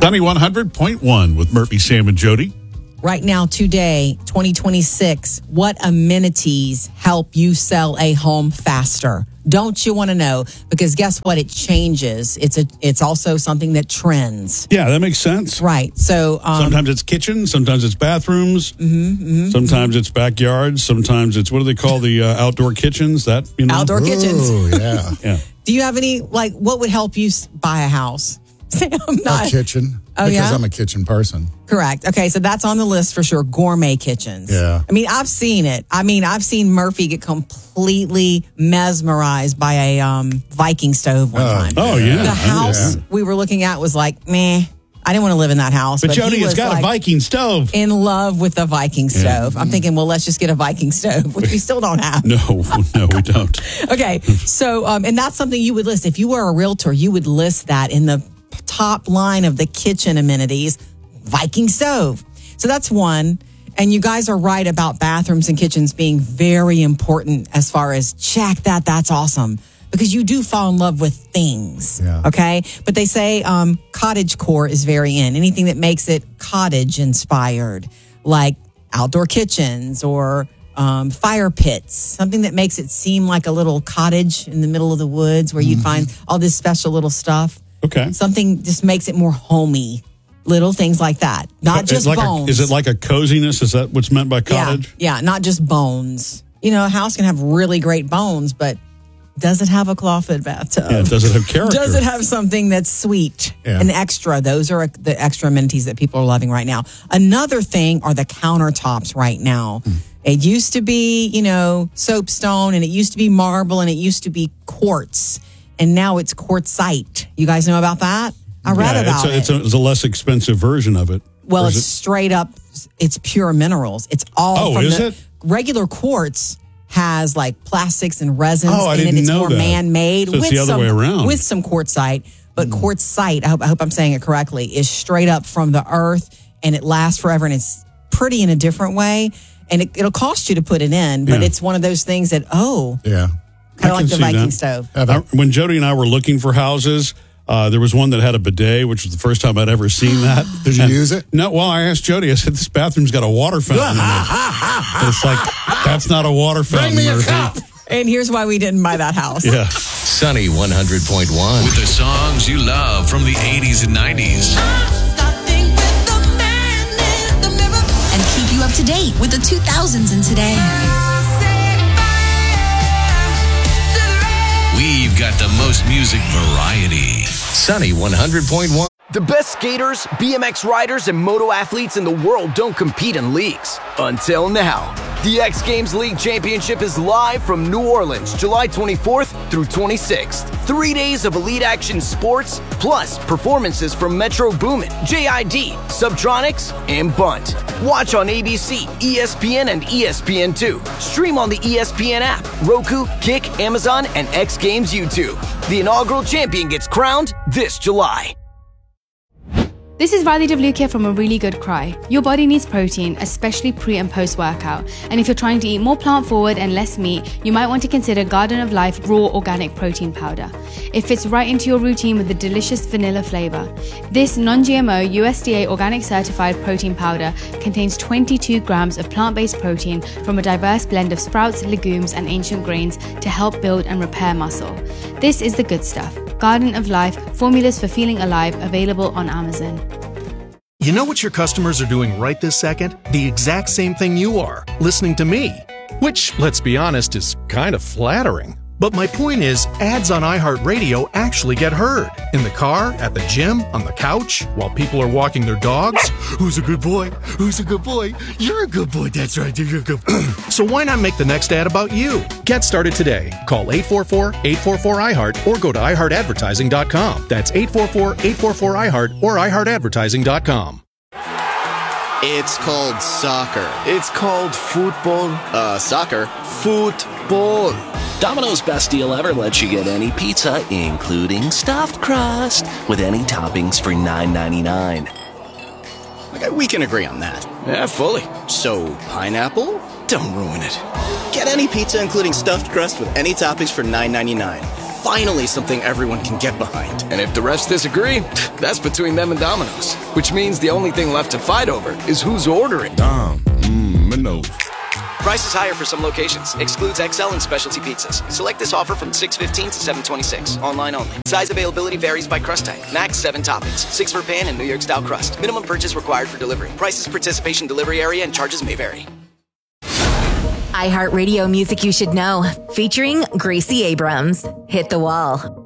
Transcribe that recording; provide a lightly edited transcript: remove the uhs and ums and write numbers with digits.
Sunny 100.1 with Murphy, Sam, and Jody. Right now, today, 2026, what amenities help you sell a home faster? Don't you want to know? Because guess what? It changes. It's also something that trends. Yeah, that makes sense. Right. So sometimes it's kitchen, sometimes it's bathrooms, sometimes it's backyards, sometimes it's, what do they call the outdoor kitchens? Outdoor kitchens. Oh, yeah. Yeah. Do you have any, what would help you buy a house? A kitchen. Oh, because yeah? I'm a kitchen person. Correct. Okay, so that's on the list for sure. Gourmet kitchens. Yeah. I mean, I've seen it. I've seen Murphy get completely mesmerized by a Viking stove one time. Oh, yeah. The house we were looking at was like, meh. I didn't want to live in that house. But he Jody has was got a Viking stove. in love with the Viking stove. I'm thinking, well, let's just get a Viking stove, which we still don't have. No, we don't. Okay, so, and that's something you would list. If you were a realtor, you would list that in the top line of the kitchen amenities, Viking stove. So that's one. And you guys are right about bathrooms and kitchens being very important as far as check that. That's awesome. Because you do fall in love with things. Yeah. Okay. But they say cottage core is very in. Anything that makes it cottage inspired, like outdoor kitchens or fire pits, something that makes it seem like a little cottage in the middle of the woods where you'd find all this special little stuff. Okay. Something just makes it more homey. Little things like that. Not just bones. Is it like a coziness? Is that what's meant by cottage? Yeah, not just bones. You know, a house can have really great bones, but does it have a clawfoot bathtub? Yeah, does it have character? Does it have something that's sweet and extra? Those are the extra amenities that people are loving right now. Another thing are the countertops right now. It used to be, soapstone, and it used to be marble, and it used to be quartz. And now it's quartzite. You guys know about that? I read about it. It's a less expensive version of it. Well, it's straight up, it's pure minerals. It's all from it? Regular quartz has like plastics and resins I in it. didn't It's know more that. man-made. So it's the other way around. With some quartzite. But quartzite, I hope I'm saying it correctly, is straight up from the earth, and it lasts forever, and it's pretty in a different way. And it'll cost you to put it in, but it's one of those things that, Yeah. kind of like the Viking that. stove. When Jody and I were looking for houses, there was one that had a bidet, which was the first time I'd ever seen that. Did you use it? No. Well, I asked Jody. I said, "This bathroom's got a water fountain in it." It's like, that's not a water fountain. Bring me a Murphy. cup. And here's why we didn't buy that house. Yeah. Sunny 100.1 with the songs you love from the 80s and 90s. And keep you up to date with the 2000s and today. We've got the most music variety. Sunny 100.1. The best skaters, BMX riders, and moto athletes in the world don't compete in leagues. Until now. The X Games League Championship is live from New Orleans, July 24th through 26th. 3 days of elite action sports, plus performances from Metro Boomin, JID, Subtronics, and Bunt. Watch on ABC, ESPN, and ESPN2. Stream on the ESPN app, Roku, Kick, Amazon, and X Games YouTube. The inaugural champion gets crowned this July. This is Riley Devlukia from A Really Good Cry. Your body needs protein, especially pre and post workout. And if you're trying to eat more plant forward and less meat, you might want to consider Garden of Life Raw Organic Protein Powder. It fits right into your routine with a delicious vanilla flavor. This non-GMO USDA organic certified protein powder contains 22 grams of plant-based protein from a diverse blend of sprouts, legumes, and ancient grains to help build and repair muscle. This is the good stuff. Garden of Life, formulas for feeling alive, available on Amazon. You know what your customers are doing right this second? The exact same thing you are, listening to me. Which, let's be honest, is kind of flattering. But my point is, ads on iHeartRadio actually get heard. In the car, at the gym, on the couch, while people are walking their dogs. Who's a good boy? Who's a good boy? You're a good boy. That's right. You're a good boy. So why not make the next ad about you? Get started today. Call 844-844-iHeart or go to iHeartAdvertising.com. That's 844-844-iHeart or iHeartAdvertising.com. It's called soccer. It's called football. Soccer. Football. Domino's best deal ever lets you get any pizza, including stuffed crust, with any toppings for $9.99. Okay, we can agree on that. Yeah, fully. So, pineapple? Don't ruin it. Get any pizza, including stuffed crust, with any toppings for $9.99. finally something everyone can get behind. And if the refs disagree, that's between them and Domino's. Which means the only thing left to fight over is who's ordering. Domino's. Prices higher for some locations. Excludes XL and specialty pizzas. Select this offer from 6/15 to 7/26. Online only. Size availability varies by crust type. Max 7 toppings. 6 for pan and New York style crust. Minimum purchase required for delivery. Prices, participation, delivery area, and charges may vary. iHeartRadio Music You Should Know, featuring Gracie Abrams. Hit the Wall.